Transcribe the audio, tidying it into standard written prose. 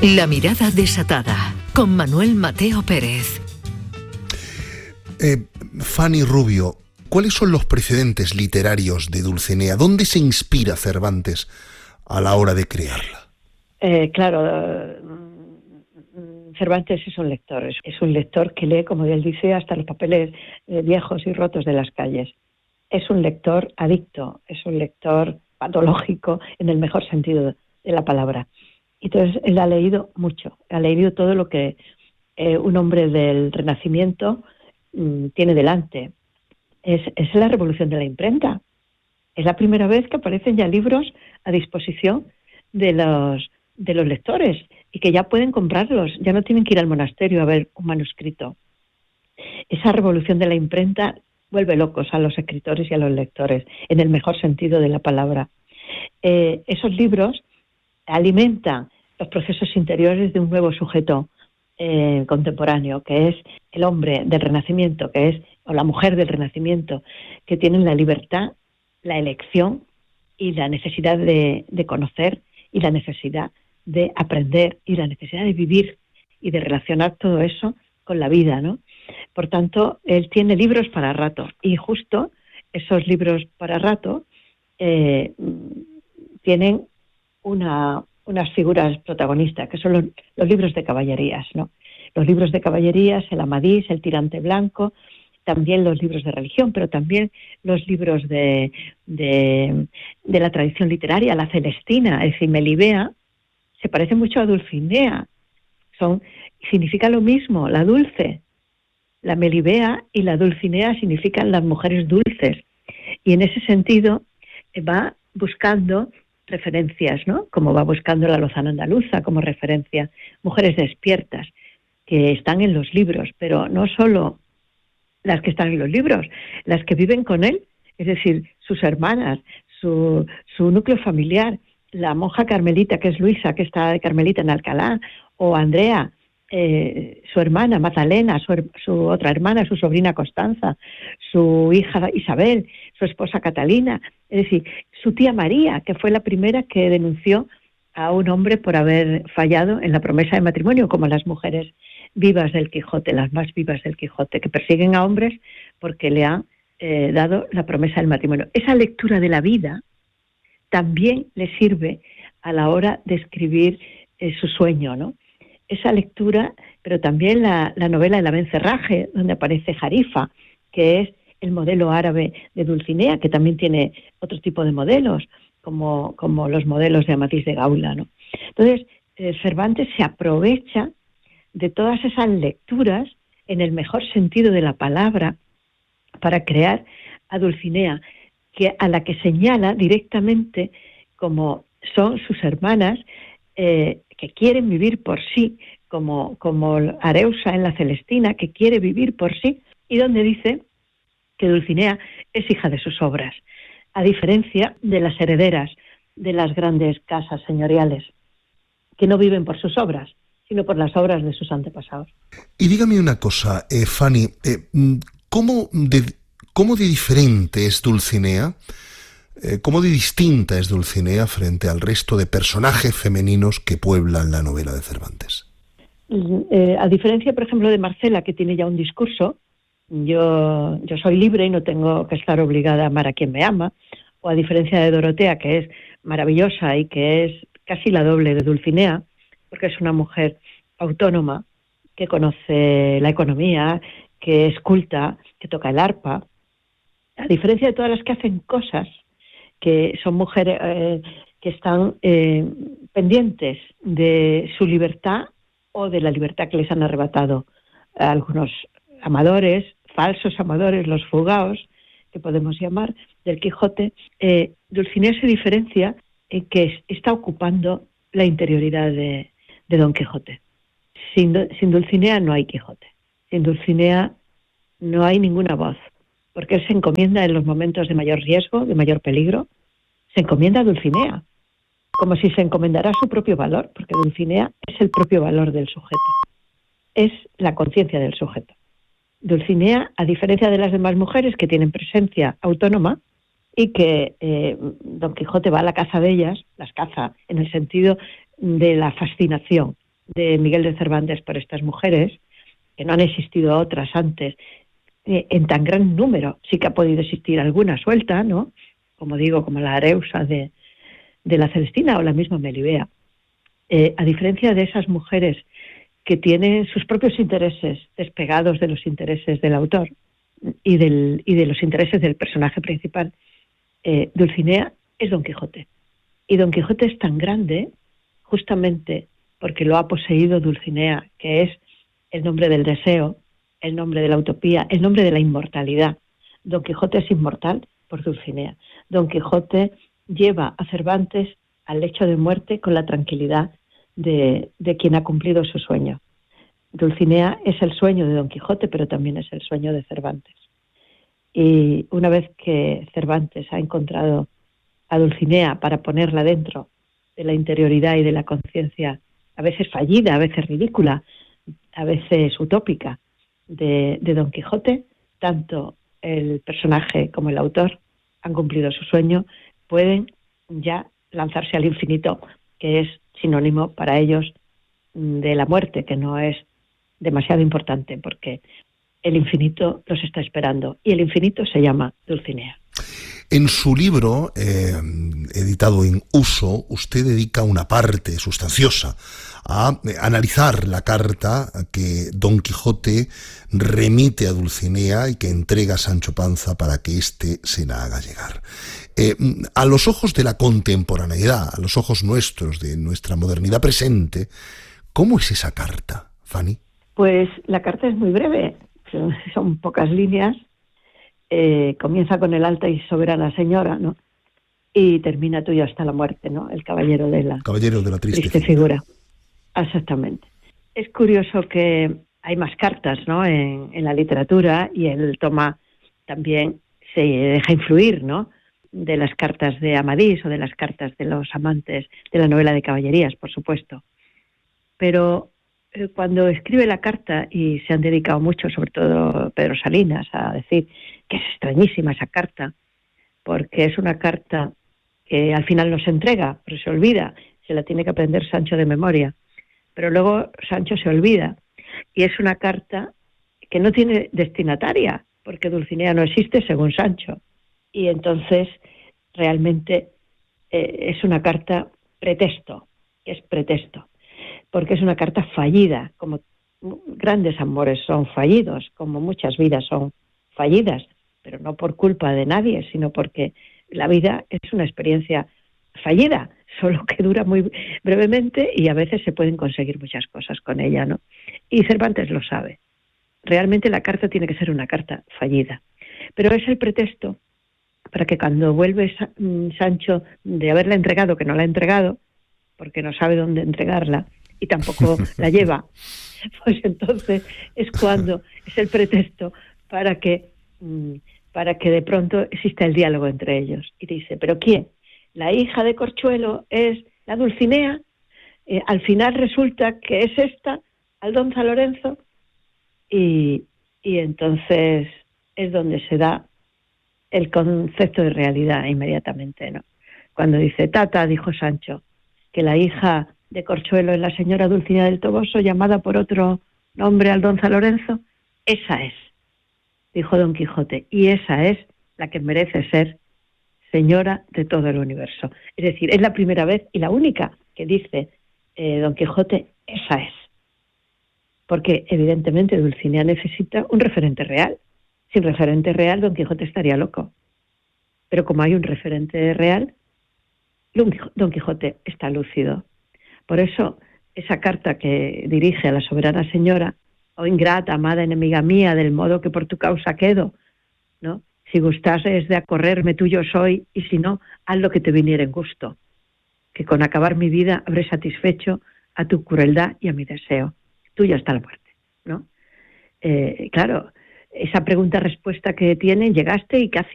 La mirada desatada, con Manuel Mateo Pérez. Fanny Rubio, ¿cuáles son los precedentes literarios de Dulcinea? ¿Dónde se inspira Cervantes a la hora de crearla? Cervantes es un lector que lee, como él dice, hasta los papeles viejos y rotos de las calles. Es un lector adicto, es un lector patológico en el mejor sentido de la palabra. Entonces él ha leído mucho, ha leído todo lo que un hombre del Renacimiento tiene delante. Es la revolución de la imprenta. Es la primera vez que aparecen ya libros a disposición de los lectores y que ya pueden comprarlos, ya no tienen que ir al monasterio a ver un manuscrito. Esa revolución de la imprenta vuelve locos a los escritores y a los lectores, en el mejor sentido de la palabra. Esos libros alimentan los procesos interiores de un nuevo sujeto contemporáneo, que es el hombre del Renacimiento, o la mujer del Renacimiento, que tienen la libertad, la elección y la necesidad de conocer y la necesidad de aprender y la necesidad de vivir y de relacionar todo eso con la vida, ¿no? Por tanto, él tiene libros para rato y justo esos libros para rato tienen unas figuras protagonistas, que son los libros de caballerías, ¿no? Los libros de caballerías, el Amadís, el Tirante Blanco, también los libros de religión, pero también los libros de la tradición literaria, la Celestina, es decir, Melibea, se parece mucho a Dulcinea. Significa lo mismo, la dulce. La Melibea y la Dulcinea significan las mujeres dulces. Y en ese sentido va buscando referencias, ¿no? Como va buscando la Lozana andaluza como referencia, mujeres despiertas que están en los libros, pero no solo las que están en los libros, las que viven con él, es decir, sus hermanas, su núcleo familiar, la monja carmelita que es Luisa, que está de carmelita en Alcalá, o Andrea, su hermana Magdalena, su otra hermana, su sobrina Constanza, su hija Isabel, su esposa Catalina, es decir, su tía María, que fue la primera que denunció a un hombre por haber fallado en la promesa de matrimonio, como las mujeres vivas del Quijote, las más vivas del Quijote, que persiguen a hombres porque le han dado la promesa del matrimonio. Esa lectura de la vida también le sirve a la hora de escribir su sueño, ¿no? Esa lectura, pero también la novela El Abencerraje, donde aparece Jarifa, que es el modelo árabe de Dulcinea, que también tiene otro tipo de modelos, como los modelos de Amadís de Gaula, ¿no? Entonces, Cervantes se aprovecha de todas esas lecturas, en el mejor sentido de la palabra, para crear a Dulcinea, a la que señala directamente como son sus hermanas, que quieren vivir por sí, como Areusa en la Celestina, que quiere vivir por sí, y donde dice que Dulcinea es hija de sus obras, a diferencia de las herederas de las grandes casas señoriales, que no viven por sus obras, sino por las obras de sus antepasados. Y dígame una cosa, Fanny, ¿cómo de diferente es Dulcinea? ¿Cómo de distinta es Dulcinea frente al resto de personajes femeninos que pueblan la novela de Cervantes? A diferencia, por ejemplo, de Marcela, que tiene ya un discurso, yo soy libre y no tengo que estar obligada a amar a quien me ama, o a diferencia de Dorotea, que es maravillosa y que es casi la doble de Dulcinea, porque es una mujer autónoma, que conoce la economía, que es culta, que toca el arpa, a diferencia de todas las que hacen cosas, que son mujeres que están pendientes de su libertad o de la libertad que les han arrebatado a algunos amadores, falsos amadores, los fugaos, que podemos llamar, del Quijote. Dulcinea se diferencia en que está ocupando la interioridad de Don Quijote. Sin Dulcinea no hay Quijote. Sin Dulcinea no hay ninguna voz, porque él se encomienda en los momentos de mayor riesgo, de mayor peligro, se encomienda a Dulcinea, como si se encomendara a su propio valor, porque Dulcinea es el propio valor del sujeto, es la conciencia del sujeto. Dulcinea, a diferencia de las demás mujeres que tienen presencia autónoma y que Don Quijote va a la caza de ellas, las caza en el sentido de la fascinación, de Miguel de Cervantes por estas mujeres, que no han existido otras antes, en tan gran número. Sí que ha podido existir alguna suelta, ¿no? Como digo, como la Areusa de la Celestina o la misma Melibea. A diferencia de esas mujeres que tienen sus propios intereses despegados de los intereses del autor y de los intereses del personaje principal, Dulcinea es Don Quijote. Y Don Quijote es tan grande justamente porque lo ha poseído Dulcinea, que es el nombre del deseo, el nombre de la utopía, el nombre de la inmortalidad. Don Quijote es inmortal por Dulcinea. Don Quijote lleva a Cervantes al lecho de muerte con la tranquilidad de quien ha cumplido su sueño. Dulcinea es el sueño de Don Quijote, pero también es el sueño de Cervantes. Y una vez que Cervantes ha encontrado a Dulcinea para ponerla dentro de la interioridad y de la conciencia, a veces fallida, a veces ridícula, a veces utópica, de Don Quijote, tanto el personaje como el autor han cumplido su sueño, pueden ya lanzarse al infinito, que es sinónimo para ellos de la muerte, que no es demasiado importante, porque el infinito los está esperando, y el infinito se llama Dulcinea. En su libro, editado en Uso, usted dedica una parte sustanciosa a analizar la carta que Don Quijote remite a Dulcinea y que entrega a Sancho Panza para que éste se la haga llegar. A los ojos de la contemporaneidad, a los ojos nuestros, de nuestra modernidad presente, ¿cómo es esa carta, Fanny? Pues la carta es muy breve, son pocas líneas. Comienza con el alta y soberana señora, ¿no? Y termina tuyo hasta la muerte, ¿no? El caballero de la triste figura. Exactamente. Es curioso que hay más cartas, ¿no? En la literatura, y él toma también, se deja influir, ¿no? De las cartas de Amadís o de las cartas de los amantes de la novela de caballerías, por supuesto. Pero cuando escribe la carta, y se han dedicado mucho, sobre todo Pedro Salinas, a decir que es extrañísima esa carta, porque es una carta que al final no se entrega, pero se olvida, se la tiene que aprender Sancho de memoria, pero luego Sancho se olvida, y es una carta que no tiene destinataria, porque Dulcinea no existe según Sancho, y entonces realmente es una carta pretexto, porque es una carta fallida, como grandes amores son fallidos, como muchas vidas son fallidas, pero no por culpa de nadie, sino porque la vida es una experiencia fallida, solo que dura muy brevemente, y a veces se pueden conseguir muchas cosas con ella, ¿no? Y Cervantes lo sabe. Realmente la carta tiene que ser una carta fallida, pero es el pretexto para que cuando vuelve Sancho de haberla entregado, que no la ha entregado, porque no sabe dónde entregarla, y tampoco la lleva, pues entonces es cuando es el pretexto para que de pronto exista el diálogo entre ellos. Y dice, ¿pero quién? La hija de Corchuelo es la Dulcinea, al final resulta que es esta, Aldonza Lorenzo, y entonces es donde se da el concepto de realidad inmediatamente, ¿no? Cuando dice, tata, dijo Sancho, que la hija de Corchuelo es la señora Dulcinea del Toboso, llamada por otro nombre Aldonza Lorenzo, esa es, dijo Don Quijote, y esa es la que merece ser señora de todo el universo. Es decir, es la primera vez y la única que dice Don Quijote, esa es. Porque evidentemente Dulcinea necesita un referente real. Sin referente real, Don Quijote estaría loco. Pero como hay un referente real, Don Quijote está lúcido. Por eso, esa carta que dirige a la soberana señora, oh ingrata, amada enemiga mía, del modo que por tu causa quedo, ¿no? Si gustases de acorrerme, tuyo soy, y si no, haz lo que te viniera en gusto, que con acabar mi vida habré satisfecho a tu crueldad y a mi deseo. Tuya hasta la muerte, ¿no? Claro, esa pregunta-respuesta que tienen, llegaste y ¿qué hacías?